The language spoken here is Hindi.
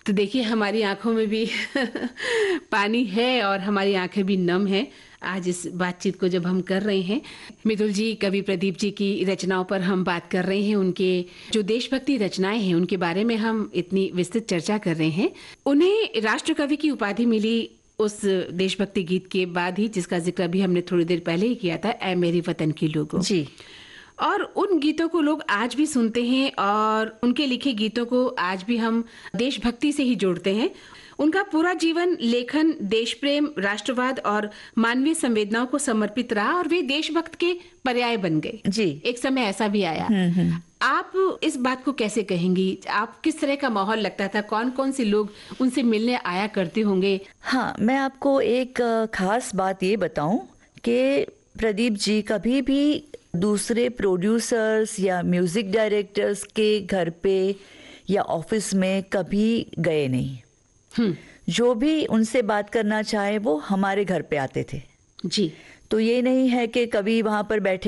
तो देखिए हमारी आंखों में भी पानी है और हमारी आंखें भी नम हैं आज इस बातचीत को जब हम कर रहे हैं। मितुल जी, कवि प्रदीप जी की रचनाओं पर हम बात कर रहे हैं। उनके जो देशभक्ति रचनाएं हैं उनके बारे में हम इतनी विस्तृत चर्चा कर रहे हैं। उन्हें राष्ट्र कवि की उपाधि मिली उस देशभक्ति गीत के बाद ही, जिसका जिक्र अभी हमने थोड़ी देर पहले ही किया था, ऐ मेरे वतन के लोगों। जी। और उन गीतों को लोग आज भी सुनते हैं और उनके लिखे गीतों को आज भी हम देशभक्ति से ही जोड़ते हैं। उनका पूरा जीवन लेखन, देश प्रेम, राष्ट्रवाद और मानवीय संवेदनाओं को समर्पित रहा और वे देशभक्त के पर्याय बन गए। जी। एक समय ऐसा भी आया। आप इस बात को कैसे कहेंगी? आप किस तरह का माहौल लगता था? कौन कौन से लोग उनसे मिलने आया करते होंगे? हाँ, मैं आपको एक खास बात ये बताऊं कि प्रदीप जी कभी भी दूसरे प्रोड्यूसर्स या म्यूजिक डायरेक्टर्स के घर पे या ऑफिस में कभी गए नहीं। जो भी उनसे बात करना चाहे वो हमारे घर पे आते थे। जी। तो ये नहीं है कि कभी वहां पर बैठे